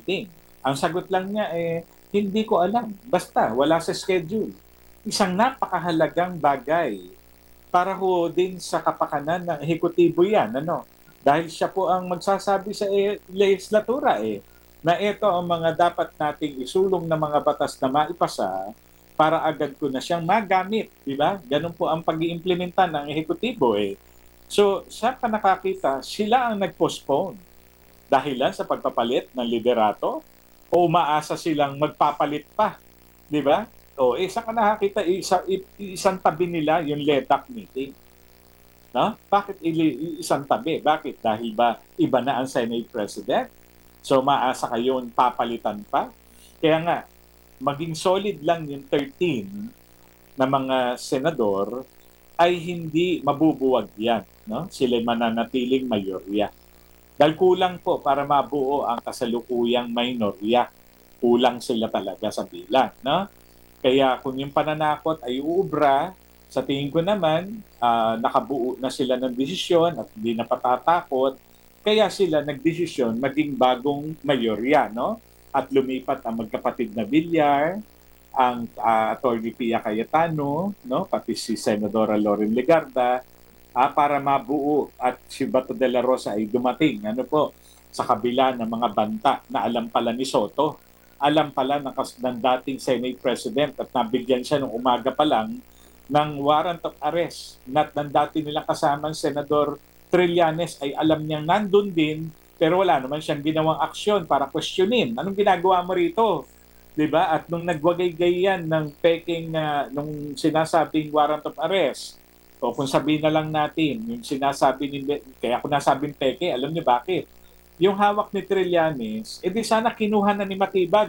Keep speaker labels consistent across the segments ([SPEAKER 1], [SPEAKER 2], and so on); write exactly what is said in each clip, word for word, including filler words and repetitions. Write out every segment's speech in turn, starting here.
[SPEAKER 1] meeting. Ang sagot lang niya eh, hindi ko alam. Basta, wala sa schedule. Isang napakahalagang bagay para ho din sa kapakanan ng ehekutibo yan. Ano? Dahil siya po ang magsasabi sa eh, legislatura eh, na ito ang mga dapat nating isulong na mga batas na maipasa para agad ko na siyang magamit. Di ba? Ganun po ang pag-iimplementa ng ehekutibo eh. So, sa ka nakakita, sila ang nag-postpone dahilan sa pagpapalit ng liderato o umaasa silang magpapalit pa. Di ba? O, eh, saan ka nakakita, isa, isang tabi nila yung L E D A C meeting. No? Bakit ili, isang tabi? Bakit? Dahil ba iba na ang Senate President? So, maasa kayo papalitan pa? Kaya nga, maging solid lang yung thirteen na mga senador ay hindi mabubuwag yan. No? Sila mananatiling mayorya. Dahil kulang po para mabuo ang kasalukuyang minorya. Kulang sila talaga sa bilang. No? Kaya kung yung pananakot ay uubra, sa tingin ko naman, uh, nakabuo na sila ng desisyon at hindi na patatakot. Kaya sila nagdesisyon maging bagong mayorya. No? At lumipat ang magkapatid na Villar, ang uh, Attorney Pia Cayetano, no? Pati si Senadora Loren Legarda, ah, para mabuo at si Bato de la Rosa ay dumating ano po, sa kabila ng mga banta na alam pala ni Soto. Alam pala ng, ng dating Senate President at nabigyan siya nung umaga pa lang ng warrant of arrest na ng dati nilang kasamang Senador Trillanes ay alam niyang nandun din pero wala naman siyang ginawang aksyon para questionin. Anong ginagawa mo rito? Diba? At nung nagwagay-gay yan ng peking na uh, nung sinasabing warrant of arrest, o kung sabihin na lang natin, yung sinasabi ni, kaya kung nasabing peke, alam niyo bakit? Yung hawak ni Trillanes, edi sana kinuha na ni Matibag.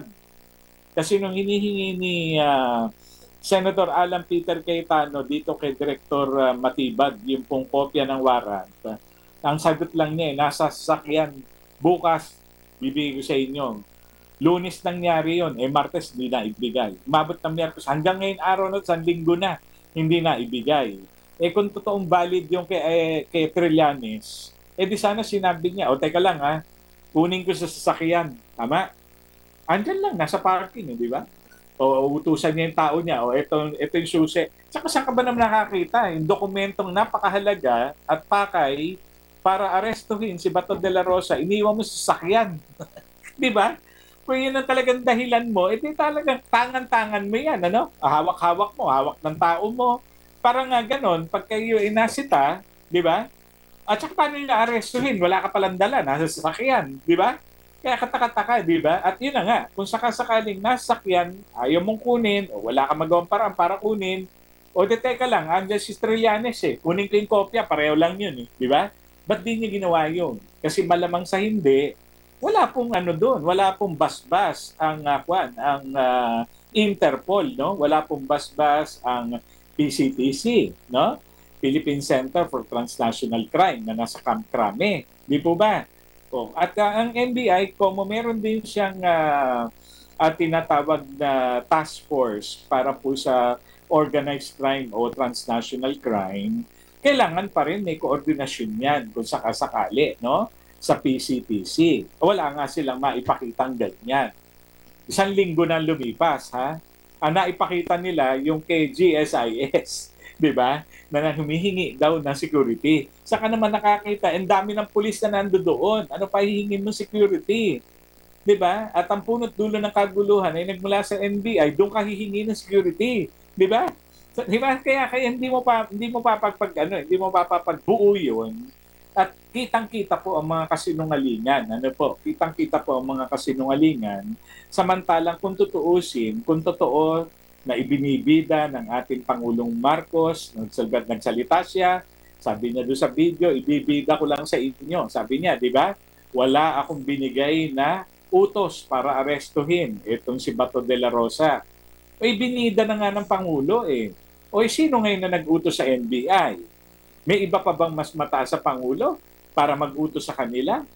[SPEAKER 1] Kasi nung hinihingi ni uh, Senator Alan Peter Cayetano dito kay Director uh, Matibag, yung pong kopya ng warrant, uh, ang sagot lang niya, eh, nasa sasakyan, bukas, bibigay ko sa inyo. Lunes nangyari yon, eh Martes hindi na ibigay. Umabot ng Miyerkules, hanggang ngayon araw na, sa linggo na, hindi na ibigay. Eh kung totoong valid yung kay, eh, kay Trillanes, eh di sana sinabi niya, o teka lang ha, kunin ko sa sasakyan. Tama? Andyan lang, nasa parking, eh, di ba? O utusan niya yung tao niya, o ito, ito yung susi. Saka saan ka ba naman nakakita? Yung dokumentong napakahalaga at pakay para arestuhin si Bato de la Rosa, iniwan mo sa sasakyan. Di ba? Kung yun ang talagang dahilan mo, ito talagang tangan-tangan mo yan, ano? Hawak-hawak mo, hawak ng tao mo. Para nga ganon, pag kayo inasita, di ba? At saka paano yung na-arrestuhin? Wala ka palang dala, nasa sasakyan, di ba? Kaya katakataka, di ba? At yun na nga, kung sakasakaling nasa sakyan, ayaw mong kunin, o wala ka magawang parang para kunin, o de teka lang, andyan si Trillanes eh, kunin ko yung kopya, pareho lang yun eh, di ba? Ba't di niya ginawa yun? Kasi malamang sa hindi, wala pong ano doon, wala pong basbas ang uh, kwan, ang uh, Interpol, no? Wala pong basbas ang P C T C, no? Philippine Center for Transnational Crime na nasa Camp Crame. Di po ba? O, at uh, ang N B I, como meron din siyang uh, uh, tinatawag na task force para po sa organized crime o transnational crime, kailangan pa rin may koordinasyon yan kung sakasakali, no? Sa P C T C. Wala nga silang maipakitang ganyan. Isang linggo na lumipas, ha? Ang naipakita nila yung kay G S I S, di ba? Na humihingi daw ng security. Saka naman nakakita, ang dami ng pulis na nando doon. Ano pa hihingin mo security? Di ba? At ang punot dulo ng kaguluhan ay nagmula sa N B I, doon ka hihingi ng security. Di ba? Di ba? Kaya, kaya hindi mo pa hindi mo papagpag ano, hindi mo papapagbuo 'yun. At kitang-kita po ang mga kasinungalingan. Ano po? Kitang-kita po ang mga kasinungalingan. Samantalang kung tutuusin, kung totoo na ibinibida ng ating Pangulong Marcos, nagsalbat nagsalita siya, sabi niya doon sa video, ibibida ko lang sa inyo. Sabi niya, di ba? Wala akong binigay na utos para arestuhin itong si Bato de la Rosa. O ibinida na nga ng Pangulo eh. O sino ngayon na nag-utos sa N B I? May iba pa bang mas mataas sa Pangulo para mag-utos sa kanila?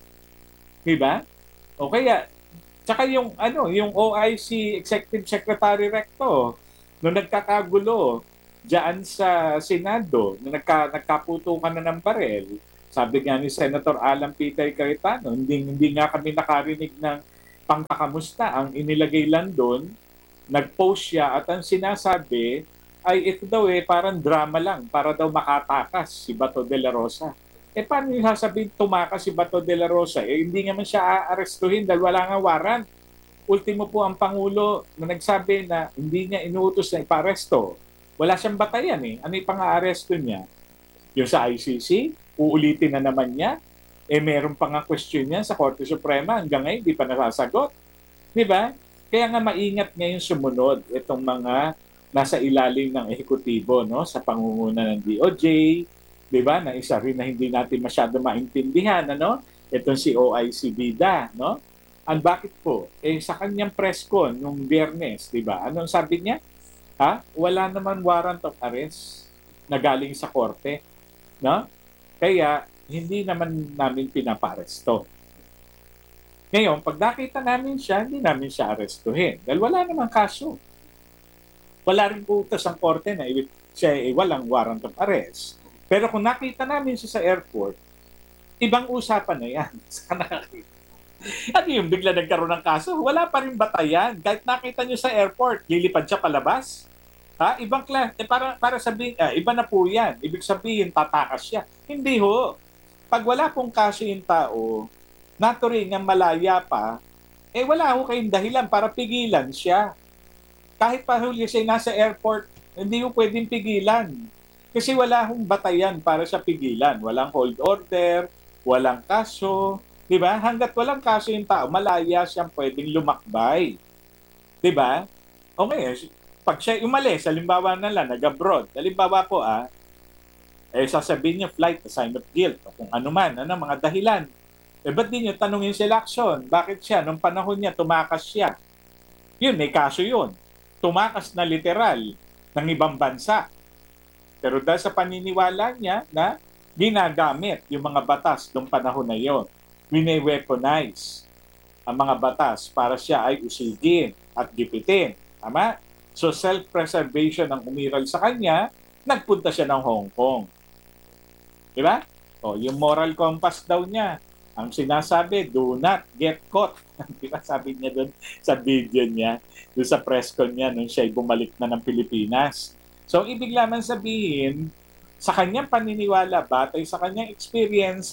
[SPEAKER 1] Diba? O kaya, tsaka yung, ano, yung O I C Executive Secretary Recto, nung nagkakagulo dyan sa Senado, nung nagka, nagkaputukan na ng barel, sabi nga ni Senator Alan Peter Cayetano, hindi, hindi nga kami nakarinig ng pangkakamusta ang inilagay lang doon, nag-post siya at ang sinasabi ay ito daw eh parang drama lang para daw makatakas si Bato de la Rosa. Eh paano yung sasabihin tumakas si Bato de la Rosa? Eh hindi naman siya aarestuhin dahil wala nga warrant. Ultimo po ang Pangulo na nagsabi na hindi niya inuutos na iparesto. Wala siyang batayan eh. Ano yung pang-aaresto niya? Yung sa I C C? Uulitin na naman niya? Eh meron pa nga question niya sa Korte Suprema hanggang ngayon hindi pa nasasagot. Di ba? Kaya nga maingat ngayon sumunod itong mga nasa ilalim ng ehekutibo, no, sa pangunguna ng D O J, 'di ba? Na isa rin na hindi natin masyado maintindihan, ano? Itong si O I C Bida, no? Ang bakit po? Eh sa kanyang press con nung Biyernes, 'di ba? Anong sabi niya? Ha? Wala naman warrant of arrest na galing sa korte, no? Kaya hindi naman namin pinaparesto. Ngayon, pag nakita namin siya, hindi namin siya arestuhin. Dahil wala namang kaso. Wala rin utos ang korte na siya ay walang warrant of arrest. Pero kung nakita namin siya sa airport, ibang usapan na yan. Saka nakakita. Ano yung bigla nagkaroon ng kaso? Wala pa rin batayan. Kahit nakita nyo sa airport, lilipad siya palabas. Ha? Ibang class. Eh, para, para sabihin, ah, iba na po yan. Ibig sabihin, tatakas siya. Hindi ho. Pag wala pong kaso yung tao, naturing ang malaya pa, eh wala ho kayong dahilan para pigilan siya. Kahit pa huli siya nasa airport, hindi ho pwedeng pigilan. Kasi wala hong batayan para sa pigilan. Walang hold order, walang kaso. Diba? Hanggat walang kaso yung tao, malaya siyang pwedeng lumakbay. Diba? Okay, pag siya umalis, halimbawa na lang, nag-abroad, halimbawa po ah, eh sasabihin niya flight, a sign of guilt, o kung ano man, ano, mga dahilan. Eh, ba't di nyo tanungin si Lacson? Bakit siya? Nung panahon niya, tumakas siya. Yun, may kaso yun. Tumakas na literal ng ibang bansa. Pero dahil sa paniniwala niya na ginagamit yung mga batas noong panahon na yon, wine-weaponize ang mga batas para siya ay usigin at gipitin. Tama? So self-preservation ang umiral sa kanya, nagpunta siya ng Hong Kong. Diba? O, yung moral compass daw niya, ang sinasabi, do not get caught. Diba sabi niya doon sa video niya, doon sa press con niya nung siya bumalik na ng Pilipinas. So, ibig lamang sabihin, sa kanyang paniniwala, batay sa kanyang experience,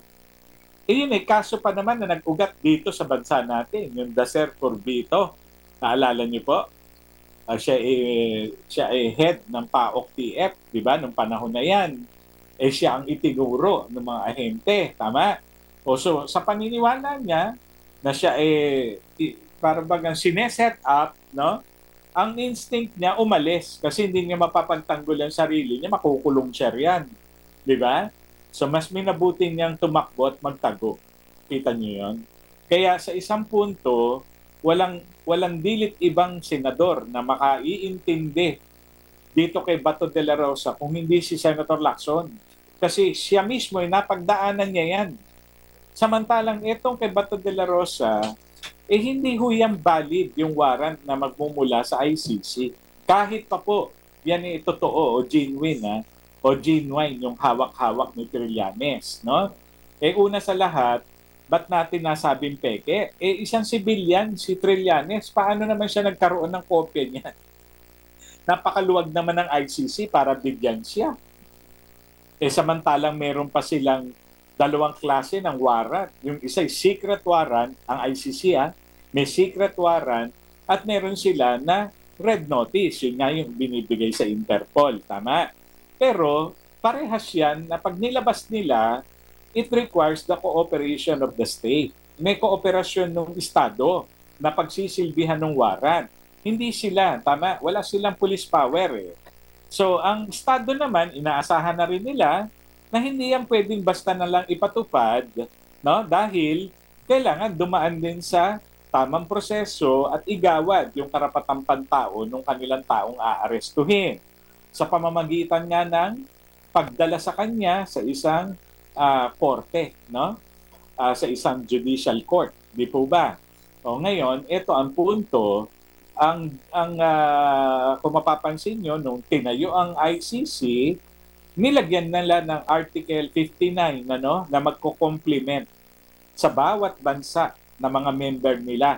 [SPEAKER 1] eh yun eh, kaso pa naman na nag-ugat dito sa bansa natin, yung Daser Corbito. Naalala niyo po? Uh, siya ay siya ay head ng P A O K T F, di ba, nung panahon na yan. Eh siya ang itinuro ng mga ahente, tama? O so, sa paniniwala niya, na siya eh, parang bagang sineset up, no? Ang instinct niya umalis kasi hindi niya mapapagtanggol ang sarili niya, makukulong siya riyan. Di ba? So, mas minabuti niyang tumakbo at magtago. Kita niyo yun? Kaya sa isang punto, walang, walang dilit ibang senador na makaiintindi dito kay Bato de la Rosa kung hindi si Senator Lacson. Kasi siya mismo ay napagdaanan niya yan. Samantalang itong kay Bato de la Rosa, eh hindi ho yan valid yung warrant na magmumula sa I C C. Kahit pa po, yan ay totoo o genuine, ha? O genuine yung hawak-hawak ni Trillanes, no? Eh una sa lahat, ba't natin nasabing peke? Eh isang civilian, si Trillanes, paano naman siya nagkaroon ng kopya niya? Napakaluwag naman ng I C C para bigyan siya. Eh samantalang meron pa silang dalawang klase ng warrant. Yung isa ay secret warrant, ang I C C ah, may secret warrant at meron sila na red notice. Yun nga yung binibigay sa Interpol. Tama? Pero parehas yan na pag nilabas nila, it requires the cooperation of the state. May kooperasyon ng Estado na pagsisilbihan ng warrant. Hindi sila, tama? Wala silang police power eh. So ang Estado naman, inaasahan na rin nila na hindi yan pwedeng basta na lang ipatupad, no? Dahil kailangan dumaan din sa tamang proseso at igawad yung karapatang pantao ng kanilang taong aarestuhin sa pamamagitan nga ng pagdala sa kanya sa isang uh, korte, no? Uh, sa isang judicial court, di po ba? O ngayon, ito ang punto, ang ang uh, kung mapapansin nyo, nung tinayo ang I C C, nilagyan nila ng Article fifty-nine ano, na magko-complement sa bawat bansa na mga member nila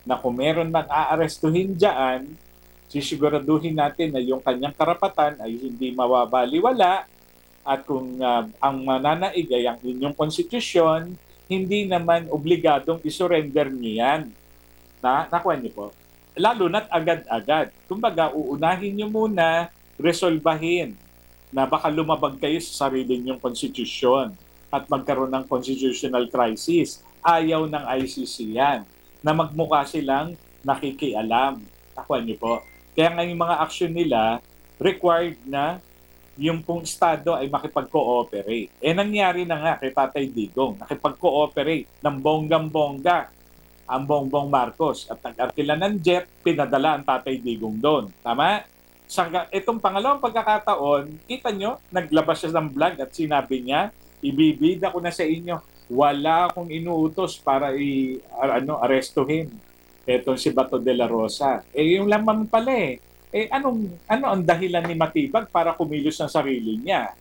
[SPEAKER 1] na kung meron man aarestuhin dyan, sisiguraduhin natin na yung kanyang karapatan ay hindi mawabaliwala at kung uh, ang mananaig ay ang inyong konstitusyon, hindi naman obligadong isurrender niyo yan. Na, nakuha niyo po? Lalo na't agad-agad. Kumbaga, uunahin niyo muna, resolbahin na baka lumabag kayo sa sarili niyong konstitusyon at magkaroon ng constitutional crisis. Ayaw ng I C C yan na magmukha silang nakikialam. Nakuha niyo po? Kaya nga yung mga aksyon nila required na yung pong Estado ay makipag-cooperate. Eh nangyari na nga kay Tatay Digong, nakipag-cooperate ng bonggang-bongga ang Bongbong Marcos at nag-arkila ng jet, pinadala ang Tatay Digong doon. Tama? Sa itong pangalawang pagkakataon, kita nyo, naglabas siya ng vlog at sinabi niya, ibibida ko na sa inyo, wala akong inuutos para i ano arestuhin etong si Bato de la Rosa. Eh yung lamang pala eh, eh anong ano ang dahilan ni Matibag para kumilos ng sarili niya?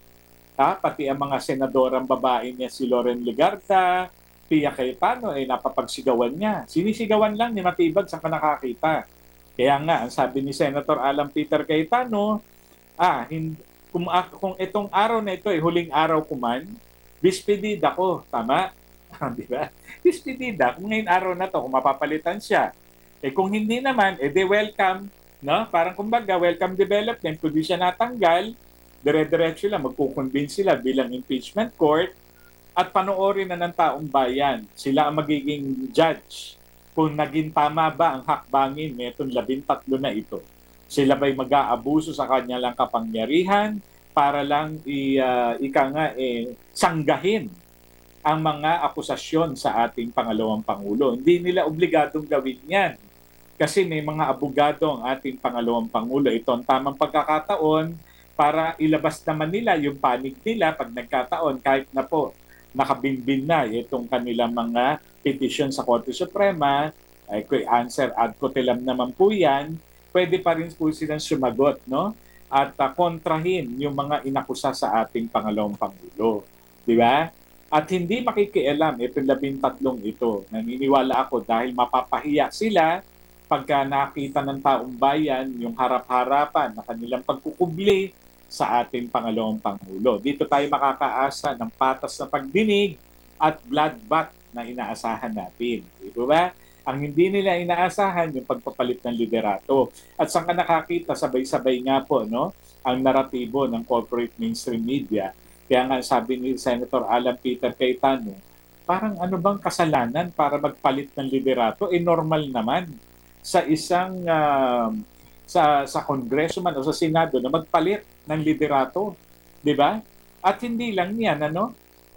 [SPEAKER 1] Ha? Pati ang mga senadorang babae niya si Loren Legarda, Pia Cayetano, eh napapagsigawan niya. Sinisigawan lang ni Matibag sa nakakita. Kaya nga, ang sabi ni Senator Alan Peter Cayetano, ah, hindi, kung, kung itong araw na ito ay huling araw ko man, bispedida ko, tama? Di ba? Bispedida, kung ngayon araw na to, kung mapapalitan siya. Eh kung hindi naman, eh de welcome, no? Parang kumbaga, welcome development, kung di siya natanggal, dire-diretso lang, magkukonvince sila bilang impeachment court at panoorin na ng taong bayan. Sila ang magiging judge kung naging tama ba ang hakbangin nitong labintatlo na ito. Sila ba'y mag-aabuso sa kanilang kapangyarihan para lang i, uh, ika nga, eh, sanggahin ang mga akusasyon sa ating pangalawang Pangulo. Hindi nila obligadong gawin yan. Kasi may mga abogado ang ating pangalawang Pangulo. Ito ang tamang pagkakataon para ilabas naman nila yung panig nila pag nagkataon kahit na po nakabinbin na itong kanilang mga petition sa Korte Suprema, ay answer ad cotelem naman po yan, pwede pa rin po silang sumagot, no? At uh, kontrahin yung mga inakusa sa ating pangalawang Pangulo. Di ba? At hindi makikialam itong labintatlong ito. Naniniwala ako dahil mapapahiya sila pagka nakita ng taong bayan yung harap-harapan na kanilang pagkukubli sa ating pangalawang Pangulo. Dito tayo makakaasa ng patas na pagdinig at bloodbath na inaasahan natin. Di ba? Ang hindi nila inaasahan yung pagpapalit ng liderato. At saan ka nakakita, sabay-sabay nga po, no, ang naratibo ng corporate mainstream media. Kaya nga sabi ni Senator Alan Peter Cayetano, parang ano bang kasalanan para magpalit ng liderato? Eh normal naman sa isang uh, sa sa Kongreso man o sa Senado na magpalit ng liderato, 'di ba? At hindi lang 'yan, ano?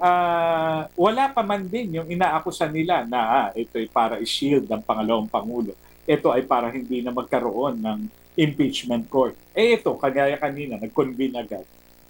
[SPEAKER 1] Uh, wala pa man din yung inaakusan nila na ah, ito ay para i-shield ang pangalawang Pangulo. Ito ay para hindi na magkaroon ng impeachment court. Eh ito, kagaya kanina, nag-convene agad.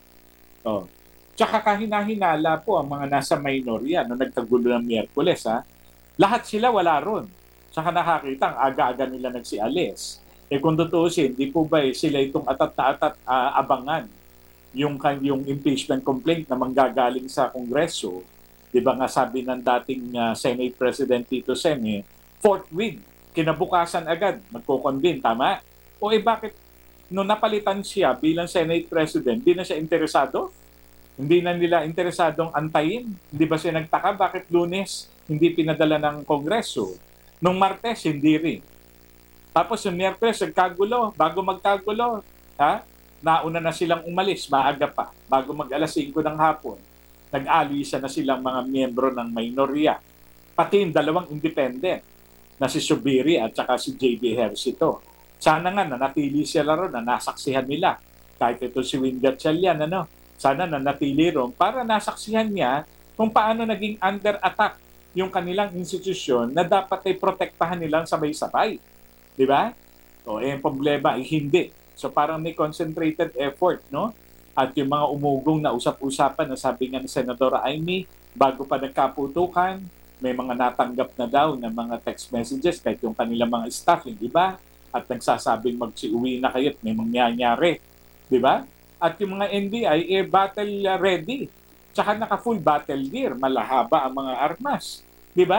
[SPEAKER 1] Oh. Tsaka kahina-hinala po ang mga nasa minorya no nagkagulo ng Miyerkules, ha. Lahat sila wala ron. Tsaka nakakita ang aga-aga nila nagsialis. Eh kung tutuusin, di po ba eh, sila itong atat na atat uh, abangan yung, yung impeachment complaint na manggagaling sa Kongreso. Di ba nga sabi ng dating uh, Senate President Tito Sen, eh, fourth week, kinabukasan agad, magko-convene, tama? O eh bakit nung napalitan siya bilang Senate President, di na siya interesado? Hindi na nila interesadong antayin? Hindi ba siya nagtaka bakit Lunes hindi pinadala ng Kongreso? Nung Martes, hindi rin. Tapos yung Miyerkules, nagkagulo. Bago magkagulo, ha? Nauna na silang umalis, maaga pa. Bago mag-alas singko ng hapon, nag-alisa na silang mga miyembro ng minorya. Pati yung dalawang independent na si Subiri at saka si J B Hercito. Sana nga na natili sila ron na nasaksihan nila. Kahit ito si Win Gatchalian, ano? Sana na natili ron para nasaksihan niya kung paano naging under attack yung kanilang institusyon na dapat ay protektahan nilang sabay-sabay. Di ba? O eh, ang problema ay hindi. So parang may concentrated effort, no? At yung mga umugong na usap-usapan na sabi nga ni Senadora Amy, bago pa nagkaputukan, may mga natanggap na daw ng mga text messages kahit yung kanilang mga staff, hindi ba? At nagsasabing magsiuwi na kayo at may mangyayari. Di ba? At yung mga N B I, eh, battle ready. Tsaka naka-full battle gear. Malahaba ang mga armas. Di ba?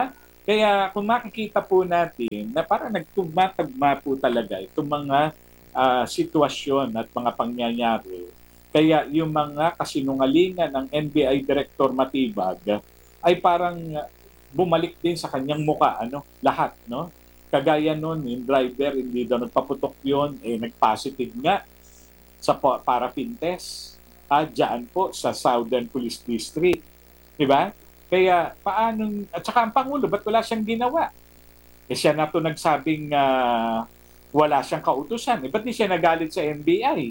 [SPEAKER 1] Kaya kung makikita po natin na parang nagtugma-tugma po talaga itong mga ah, sitwasyon at mga pangyayari. Kaya yung mga kasinungalingan ng N B I Director Matibag ay parang ah, bumalik din sa kanyang muka, ano, lahat, no? Kagaya nun, yung driver, hindi daw nagpaputok yun, eh, nag-positive nga sa pa- paraffin test. Ah, dyan po sa Southern Police District. Di ba? Kaya paano, at saka ang Pangulo, ba't wala siyang ginawa? Eh siya na to nagsabing ah, wala siyang kautusan. Eh, ba't di siya nagalit sa N B I?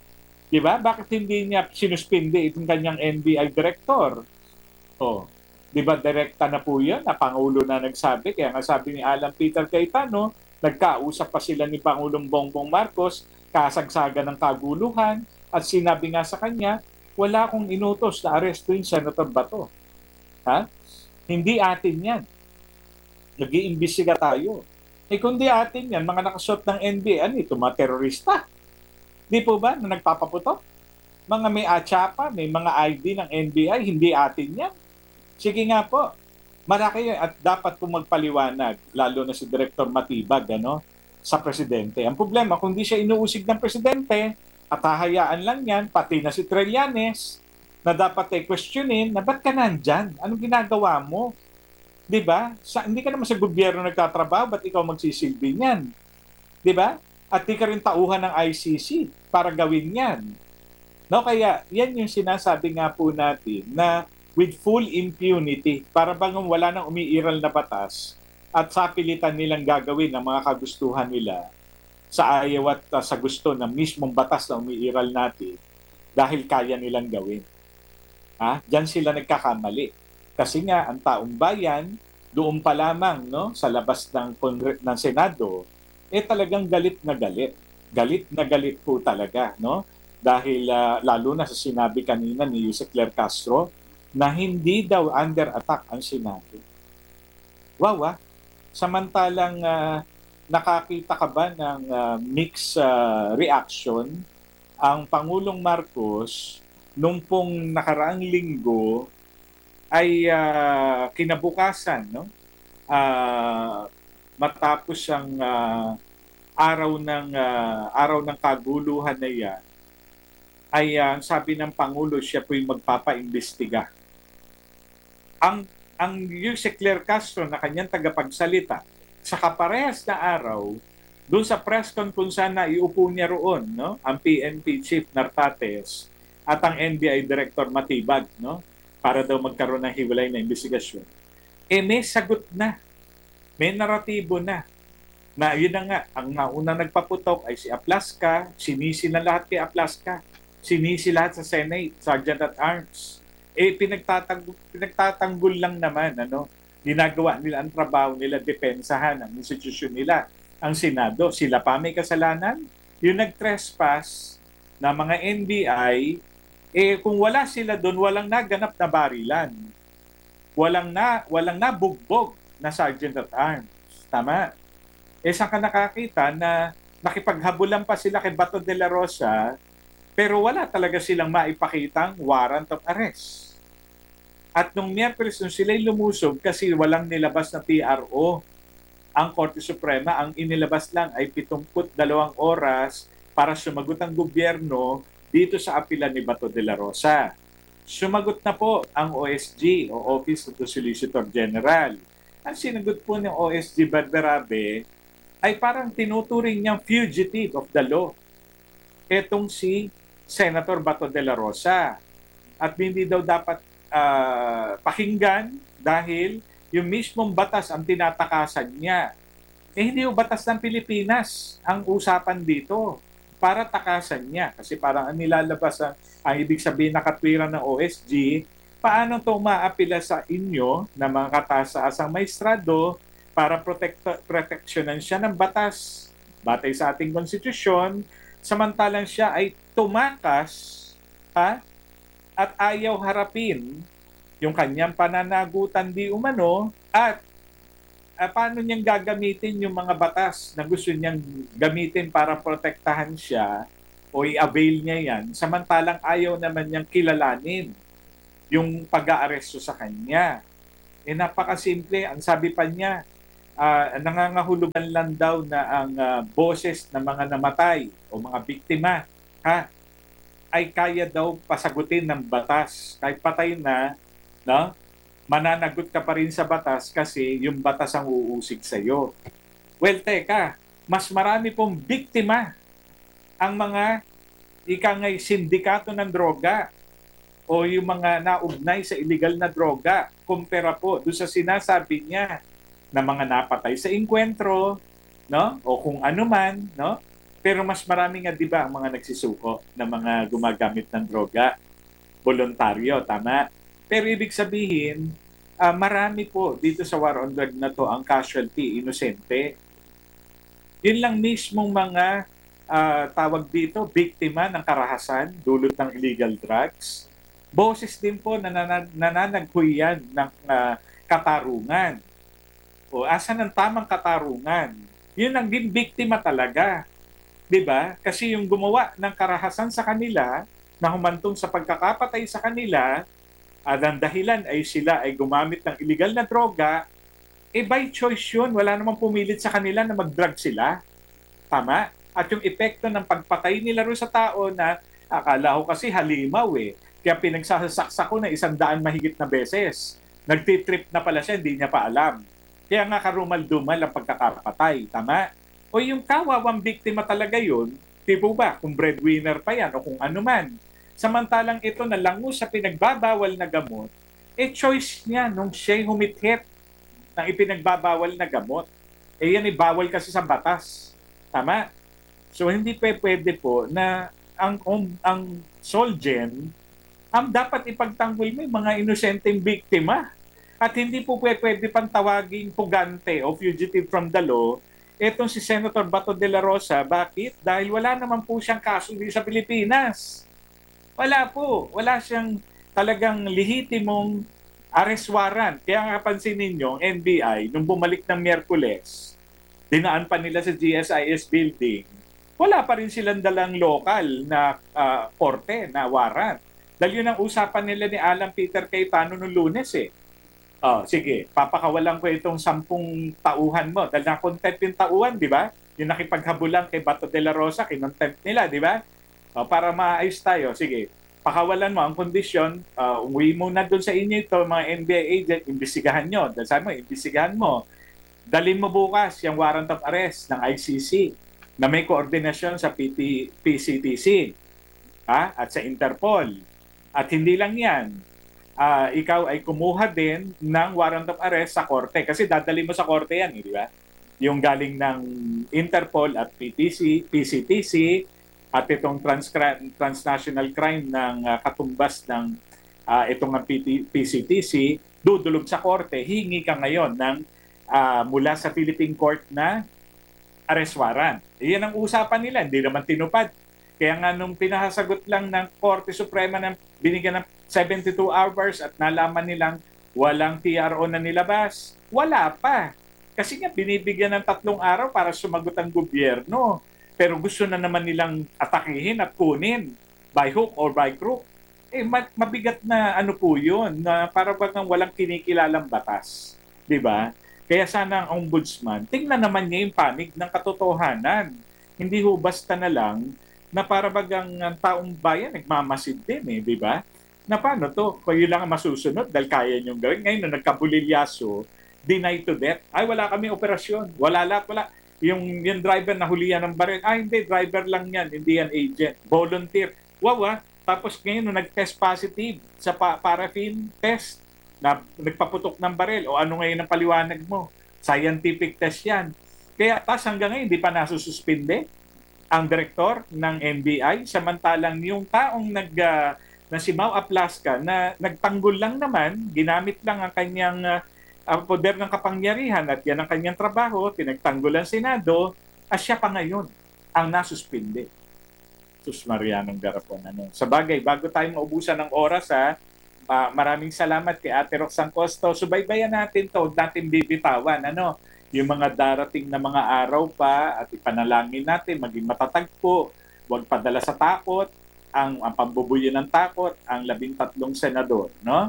[SPEAKER 1] Di ba? Bakit hindi niya sinuspinde itong kanyang N B I director? Oh, di ba direkta na po yun? Na Pangulo na nagsabi. Kaya nga sabi ni Alan Peter Cayetano, nagkausap pa sila ni Pangulong Bongbong Marcos, kasagsagan ng kaguluhan, at sinabi nga sa kanya, wala akong inutos na arestuin Senator Bato. Ha? Hindi atin yan. Nag-iimbestiga tayo. Eh kung di atin yan, mga nakasuot ng N B I, ano ito, mga terorista? Di po ba na nagpapaputok? Mga may atsapa, may mga I D ng N B I, hindi atin yan. Sige nga po, malaki at dapat po magpaliwanag, lalo na si Director Matibag, ano, sa presidente. Ang problema, kung di siya inuusig ng presidente, at hahayaan lang yan, pati na si Trillanes, na dapat ay questionin, na ba't ka nandyan? Anong ginagawa mo? Di ba? Sa, hindi ka naman sa gobyerno nagtatrabaho, ba't ikaw magsisilbi niyan? Di ba? At di ka rin tauhan ng I C C para gawin yan. No, kaya yan yung sinasabi nga po natin na with full impunity, para bang wala nang umiiral na batas at sa pilitan nilang gagawin ang mga kagustuhan nila sa ayaw at uh, sa gusto ng mismong batas na umiiral natin dahil kaya nilang gawin. Ha? Diyan sila nagkakamali. Kasi nga, ang taong bayan, doon pa lamang no, sa labas ng, Kongre- ng Senado, eh talagang galit na galit. Galit na galit po talaga. No? Dahil uh, lalo na sa sinabi kanina ni Yusek Claire Castro na hindi daw under attack ang Senado. Wow, ah. Samantalang uh, nakakita ka ba ng uh, mixed uh, reaction ang Pangulong Marcos nung pong nakaraang linggo ay uh, kinabukasan, no? Uh, matapos ang uh, araw ng uh, araw ng kaguluhan na yan, ay uh, sabi ng Pangulo siya po'y magpapaimbestiga. Ang ang Yusek Claire Castro na kanyang tagapagsalita sa kaparehas na araw doon sa press con kung saan na iupo niya roon, no? Ang P N P Chief Nartates at ang N B I Director Matibag, no? Para daw magkaroon ng hiwalay na investigasyon. Eh may sagot na. May naratibo na. Na yun na nga, ang naunang nagpaputok ay si Aplaska, sinisi na lahat kay Aplaska. Sinisi lahat sa Senate, Sergeant at Arms. Eh pinagtatanggol, pinagtatanggol lang naman, ano? Ginagawa nila ang trabaho nila, depensahan ang institusyon nila. Ang Senado, sila pa may kasalanan. Yung nag-trespass na mga N B I, eh kung wala sila doon, walang naganap na barilan. Walang na walang nabugbog na Sergeant at Arms. Tama. Eh saan ka nakakita na nakipaghabulan pa sila kay Bato de la Rosa, pero wala talaga silang maipakitang warrant of arrest. At nung Miyerkules, nung sila'y lumusog kasi walang nilabas na T R O, ang Korte Suprema, ang inilabas lang ay pitungput dalawang oras para sumagot ang gobyerno dito sa apila ni Bato de la Rosa. Sumagot na po ang O S G o Office of the Solicitor General. Ang sinagot po ng O S G Barberabe ay parang tinuturing niyang fugitive of the law. Etong si Senator Bato de la Rosa. At hindi daw dapat uh, pakinggan dahil yung mismong batas ang tinatakasan niya. Eh hindi yung batas ng Pilipinas ang usapan dito para takasan niya. Kasi parang ang nilalabas ang, ang ibig sabihin na katwiran ng O S G, paano ito maapila sa inyo na mga kataas-asang maestrado para protekta, proteksyonan siya ng batas batay sa ating konstitusyon, samantalang siya ay tumakas ha, at ayaw harapin yung kanyang pananagutan di umano at uh, paano niyang gagamitin yung mga batas na gusto niyang gamitin para protektahan siya o i-avail niya yan, samantalang ayaw naman niyang kilalanin yung pag-aaresto sa kanya. Eh napakasimple, ang sabi pa niya, ah, nangangahulugan lang daw na ang ah, boses ng mga namatay o mga biktima ha, ay kaya daw pasagutin ng batas. Kahit patay na, no? Mananagot ka pa rin sa batas kasi yung batas ang uusig sa iyo. Well, teka, mas marami pong biktima ang mga ikangay sindikato ng droga o yung mga naugnay sa illegal na droga kumpara po doon sa sinasabi niya na mga napatay sa inkwentro, no? O kung ano man, no? Pero mas marami nga 'di ba ang mga nagsisuko na mga gumagamit ng droga, voluntaryo, tama? Pero ibig sabihin, ah, marami po dito sa war on drug na to ang casualty, inosente. Yun lang mismong mga ah, tawag dito, biktima ng karahasan, dulot ng illegal drugs. Boses din po na nananag- nananaghuyan ng ah, katarungan. O asan ang tamang katarungan? Yun ang din biktima talaga. 'Di ba? Kasi yung gumawa ng karahasan sa kanila, na humantong sa pagkakapatay sa kanila, at ang dahilan ay sila ay gumamit ng illegal na droga, eh by choice yun. Wala namang pumilit sa kanila na mag-drug sila. Tama? At yung epekto ng pagpatay nila ro sa tao na akala ko kasi halimaw eh. Kaya pinagsasaksa ko na isang daan mahigit na beses. Nagtitrip na pala siya, hindi niya pa alam. Kaya nga karumal-dumal ang pagkakapatay. Tama? O yung kawawang biktima talaga yun, tipo ba, kung breadwinner pa yan o kung ano man. Samantalang ito na lango sa pinagbabawal na gamot, eh choice niya nung siya'y humithit ng ipinagbabawal na gamot. Eh yan ibawal kasi sa batas. Tama? So hindi pa pwede po na ang ang, ang Solgen ang dapat ipagtanggol mo yung mga inosenteng biktima. At hindi po pwede, pwede pang tawaging pugante o fugitive from the law etong si Senator Bato de la Rosa. Bakit? Dahil wala naman po siyang kaso dito sa Pilipinas. Wala po. Wala siyang talagang lehitimong arrest warrant. Kaya nga pansin ninyo, N B I, nung bumalik ng Miyerkules, dinaan pa nila sa G S I S building, wala pa rin silang dalang lokal na uh, korte, na warrant. Dahil yun ang usapan nila ni Alan Peter Cayetano noong Lunes eh. Oh, sige, papakawalan ko itong sampung tauhan mo. Dahil na-contempt yung tauhan, di ba? Yung nakipaghabulan kay Bato de la Rosa, kinontempt nila, di ba? Oh, para maayos tayo, sige, pakawalan mo ang kondisyon, uh, umuwi muna doon sa inyo ito, mga N B I agent, imbestigahan nyo. Dahil sabi mo, imbestigahan mo. Dalhin mo bukas yung warrant of arrest ng I C C na may koordinasyon sa P C T C ha? At sa Interpol. At hindi lang yan, uh, ikaw ay kumuha din ng warrant of arrest sa korte. Kasi dadali mo sa korte yan, eh, di ba? Yung galing ng Interpol at P T C, P C T C at itong trans transnational crime ng uh, katumbas ng uh, itong P C T C, dudulog sa korte, hingi ka ngayon ng uh, mula sa Philippine Court na arrest warrant. Iyan ang usapan nila, hindi naman tinupad. Kaya nga nung pinahasagot lang ng Korte Suprema ng binigyan ng seventy-two hours at nalaman nilang walang T R O na nilabas, wala pa. Kasi nga binibigyan ng tatlong araw para sumagot ang gobyerno. Pero gusto na naman nilang atakihin at kunin by hook or by crook. Eh mabigat na ano po yun, na para bagang walang kinikilalang batas. Diba? Kaya sana ang ombudsman, tingnan naman niya yung panig ng katotohanan. Hindi ho basta na lang na para bagang ang taong bayan nagmamasid din eh, di ba? Na paano to? Kayo lang ang masusunod dahil kaya niyong gawin. Ngayon na nagkabulilyaso, deny to death. Ay, wala kami operasyon. Wala lahat, wala. Yung, yung driver nahulihan ng baril. Ay, hindi, driver lang yan. Hindi yan agent. Volunteer. Wow, ah. Tapos ngayon, nung nag-test positive sa pa- paraffin test, na nagpaputok ng baril, o ano ngayon ang paliwanag mo? Scientific test yan. Kaya tas hanggang ngayon, hindi pa nasususpinde ang direktor ng N B I, samantalang yung taong nag, uh, na si Mau Aplaska na nagtanggol lang naman, ginamit lang ang kanyang uh, poder ng kapangyarihan at yan ang kanyang trabaho, tinagtanggol ang Senado, at siya pa ngayon ang nasuspinde. Sus Marianong Garapon. Ano. Sa bagay, bago tayo maubusan ng oras, ha, uh, maraming salamat kay Ate Roxanne Costo. Subaybayan natin to, natin bibitawan. Ano, yung mga darating na mga araw pa at ipanalangin natin, maging matatag po, huwag padala sa takot, ang, ang pambubuyo ng takot, ang labing tatlong senador, no?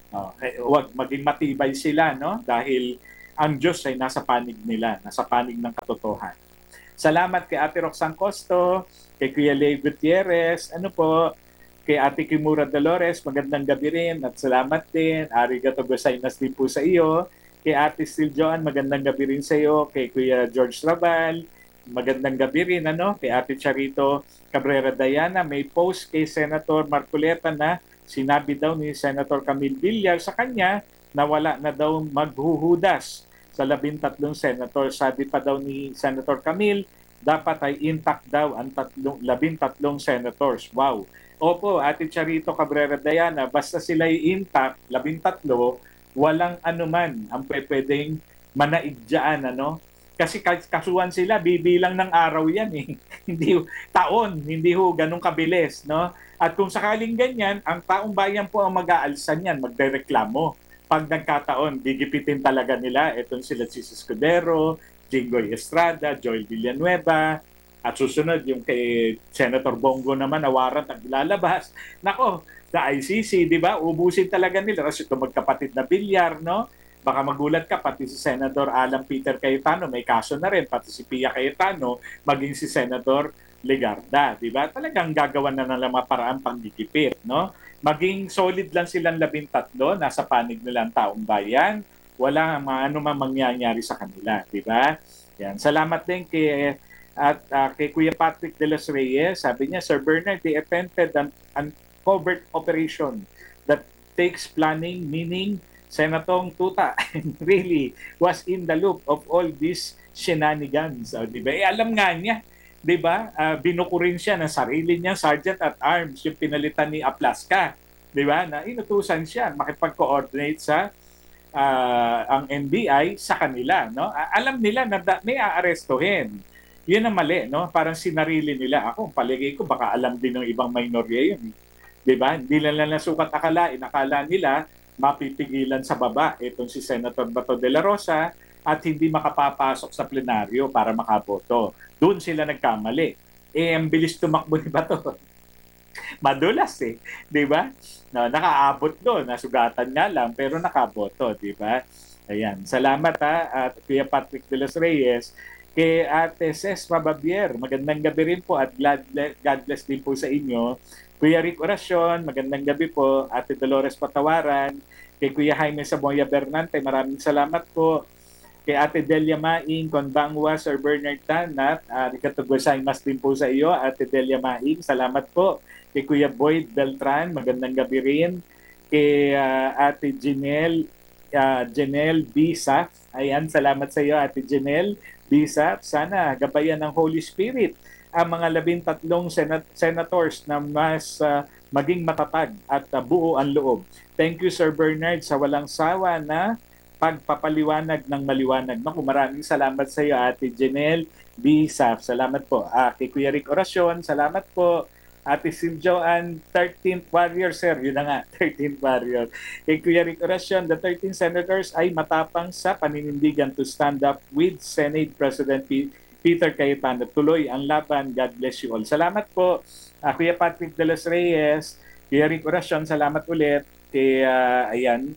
[SPEAKER 1] Okay, wag maging matibay sila, no? Dahil ang Diyos ay nasa panig nila, nasa panig ng katotohanan. Salamat kay Ate Roxanne Costo, kay Kuya Lay Gutierrez, ano po, kay Ate Kimura Dolores, magandang gabi rin at salamat din. Arigato gozaimasu din po sa iyo. Kay Ate Sil Joan, magandang gabi rin sa iyo. Kay Kuya George Rabal, magandang gabi rin. Ano? Kay Ate Charito Cabrera Diana, may post kay Senator Marcoleta na sinabi daw ni Senator Camille Villar sa kanya na wala na daw maghuhudas sa labintatlong senator. Sabi pa daw ni Senator Camille, dapat ay intact daw ang tatlong, labintatlong senators. Wow! Opo, Ate Charito Cabrera Diana, basta sila ay intact, labintatlo, walang anuman ang pwedeng manaig dyan, ano? Kasi kasuhan sila, bibilang ng araw yan eh. Hindi taon, hindi ho ganun kabilis, no? At kung sakaling ganyan, ang taong bayan po ang mag-aalsan yan, magrereklamo. Pag nagkataon, gigipitin talaga nila. Itong sila si Escudero, Jinggoy Estrada, Joel Villanueva, at susunod yung kay Senator Bongo naman na warrant ang lalabas. Nako, sa I C C, di ba? Ubusin talaga nila. Kasi ito magkapatid na Villar, no? Baka magulat ka, pati si Senator Alan Peter Cayetano, may kaso na rin, pati si Pia Cayetano, maging si Senator Legarda, di ba? Talagang gagawan na ng mga paraan panggigipit, no? Maging solid lang silang labintatlo, nasa panig nila ang taong bayan, wala ano man mangyayari sa kanila, di ba? Yan. Salamat din kay at uh, kay Kuya Patrick de los Reyes, sabi niya, Sir Bernard, they attempted an, an covert operation that takes planning, meaning Senatong Tuta really was in the loop of all these shenanigans. O, di ba? Eh, alam nga niya, di ba? Uh, binuko rin siya ng sarili niya, Sergeant at Arms, yung pinalitan ni Aplaska. Di ba? Na inutusan siya makipag-coordinate sa uh, ang N B I sa kanila. No? Uh, alam nila na da- may aarestuhin. Yun ang mali. No? Parang sinarili nila. Ako, paligay ko, baka alam din ng ibang minorya yun. Di ba? Hindi lang lang nasukat akalain. Akala nila mapipigilan sa baba itong si Senator Bato de la Rosa at hindi makapapasok sa plenaryo para makaboto. Doon sila nagkamali. Eh, ang bilis tumakbo ni Bato. Madulas eh. Di ba? No, nakaabot doon. Nasugatan nga lang pero nakaboto. Di ba? Ayan. Salamat ha at Kuya Patrick de los Reyes. Kay Ate Ces Mababier, magandang gabi rin po at God bless, God bless din po sa inyo. Kuya Rick Oracion, magandang gabi po. Ate Dolores Patawaran, kay Kuya Jaime Samoya Bernante, maraming salamat po. Kay Ate Delia Maing, Konbangwa, Sir Bernard Tanat, uh, ikatugwasaymas din po sa iyo, Ate Delia Maing, salamat po. Kay Kuya Boyd Beltran, magandang gabi rin. Kay uh, Ate Janelle, uh, Janelle Bisa, ayan, salamat sa iyo, Ate Janelle Bisa. Sana gabayan ng Holy Spirit ang mga labintatlong senat- senators na mas uh, maging matatag at uh, buo ang loob. Thank you, Sir Bernard, sa walang sawa na pagpapaliwanag ng maliwanag. Naku, maraming salamat sa iyo, Ate Janelle Bisa. Salamat po. Ah, kay Kuya Rick Oracion, salamat po. Ate Sil Joan, thirteenth Warrior, sir. Yun na nga, thirteenth Warrior. Kay Kuya Rick Oracion, the thirteen senators ay matapang sa paninindigan to stand up with Senate President P- Peter Cayetano. Tuloy ang laban. God bless you all. Salamat po. Uh, Kuya Patrick de los Reyes, Kuya Rick Oracion, salamat ulit. Kay, uh, ayan,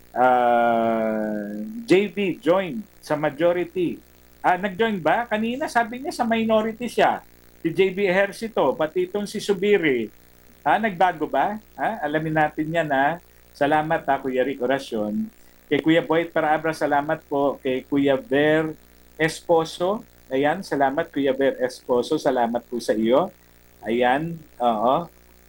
[SPEAKER 1] uh, J B join sa majority. Ah, nag-join ba? Kanina sabi niya sa minority siya. Si J B Ejercito, pati itong si Subiri. Ha, nagbago ba? Ha? Alamin natin yan ha. Salamat ha, Kuya Rick Oracion. Kay Kuya Boyd Paraabra, salamat po. Kay Kuya Ver Esposo, ayan, salamat Kuya Ver Esposo, salamat po sa iyo. Ayan, oo.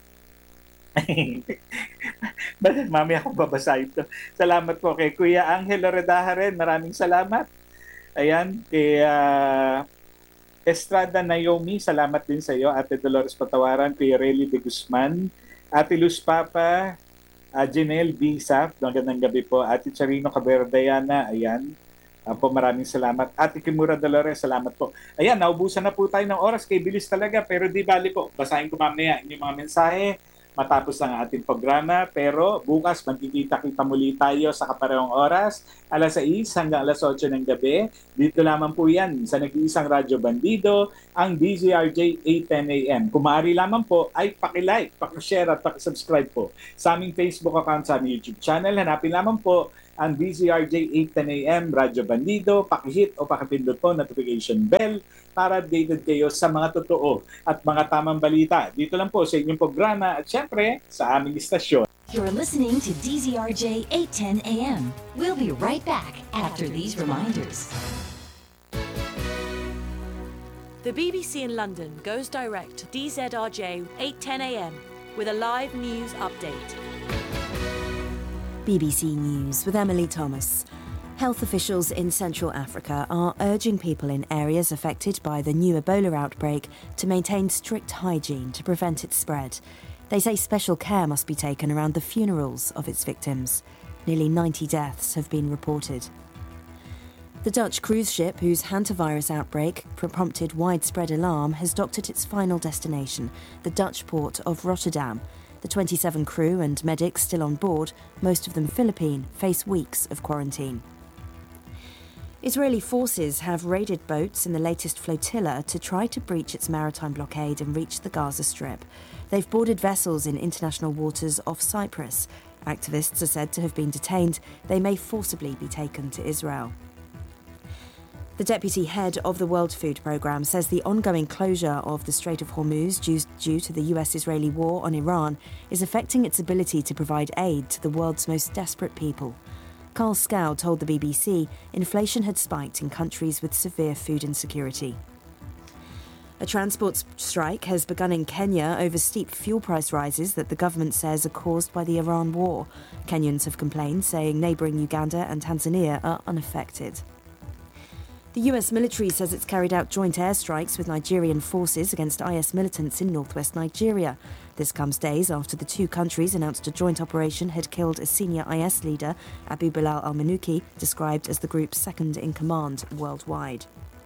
[SPEAKER 1] Mami ako babasahin ito. Salamat po kay Kuya Angel Loredaja rin, maraming salamat. Ayan, kay uh, Estrada Naomi, salamat din sa iyo. Ate Dolores Patawaran, Kuya Relly de Guzman, Ate Luz Papa, uh, Janelle Bisa, magandang gabi po. Ate Charino Cabrera Diana, ayan. Uh, po maraming salamat. Ate Kimura Dolores, salamat po. Ayan, naubusan na po tayo ng oras. Kay bilis talaga, pero di bali po. Basahin ko mamaya yung mga mensahe. matapos ang ating programa. Pero bukas magkikita-kita muli tayo sa kaparehong oras, alas sais hanggang alas otso ng gabi. Dito lamang po yan sa nag-iisang Radyo Bandido, ang D Z R J eight ten A M. Kung maaari lamang po ay pakilike, pakishare at pakisubscribe po sa aming Facebook account, sa aming YouTube channel. Hanapin lamang po ang D Z R J eight ten A M Radyo Bandido, pakihit o pakipindot po notification bell para updated kayo sa mga totoo at mga tamang balita. Dito lang po sa inyong programa at syempre sa aming istasyon.
[SPEAKER 2] You're listening to D Z R J eight ten A M. We'll be right back after these reminders.
[SPEAKER 3] The B B C in London goes direct to D Z R J eight ten A M with a live news update.
[SPEAKER 4] B B C News with Emily Thomas. Health officials in Central Africa are urging people in areas affected by the new Ebola outbreak to maintain strict hygiene to prevent its spread. They say special care must be taken around the funerals of its victims. Nearly ninety deaths have been reported. The Dutch cruise ship, whose hantavirus outbreak prompted widespread alarm, has docked at its final destination, the Dutch port of Rotterdam. The twenty-seven crew and medics still on board, most of them Philippine, face weeks of quarantine. Israeli forces have raided boats in the latest flotilla to try to breach its maritime blockade and reach the Gaza Strip. They've boarded vessels in international waters off Cyprus. Activists are said to have been detained. They may forcibly be taken to Israel. The deputy head of the World Food Programme says the ongoing closure of the Strait of Hormuz due, due to the U S-Israeli war on Iran is affecting its ability to provide aid to the world's most desperate people. Carl Scow told the B B C inflation had spiked in countries with severe food insecurity. A transport strike has begun in Kenya over steep fuel price rises that the government says are caused by the Iran war. Kenyans have complained, saying neighbouring Uganda and Tanzania are unaffected. The U S military says it's carried out joint airstrikes with Nigerian forces against I S militants in northwest Nigeria. This comes days after the two countries announced a joint operation had killed a senior I S leader, Abu Bilal al-Manuki, described as the group's second-in-command worldwide.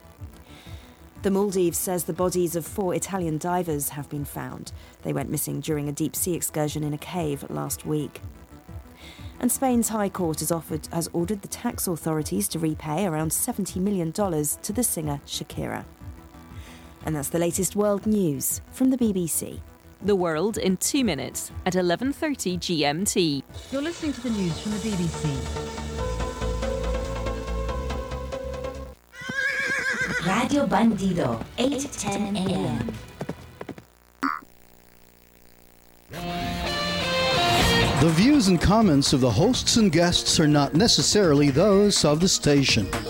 [SPEAKER 4] The Maldives says the bodies of four Italian divers have been found. They went missing during a deep-sea excursion in a cave last week. And Spain's High Court has, offered, has ordered the tax authorities to repay around seventy million dollars to the singer Shakira. And that's the latest world news from the B B C.
[SPEAKER 5] The world in two minutes at eleven thirty G M T.
[SPEAKER 6] You're listening to the news from the B B C.
[SPEAKER 2] Radio Bandido, eight ten A M.
[SPEAKER 7] The views and comments of the hosts and guests are not necessarily those of the station.